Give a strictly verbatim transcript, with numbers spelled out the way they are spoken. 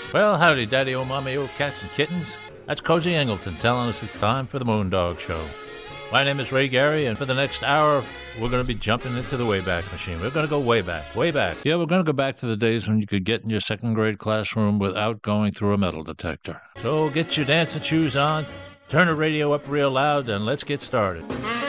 Well, howdy, daddy, oh, mommy, oh, cats and kittens. That's Cozy Angleton telling us it's time for the Moondog Show. My name is Ray Gary, and for the next hour, we're going to be jumping into the Wayback Machine. We're going to go way back, way back. Yeah, we're going to go back to the days when you could get in your second grade classroom without going through a metal detector. So get your dancing shoes on, turn the radio up real loud, and let's get started.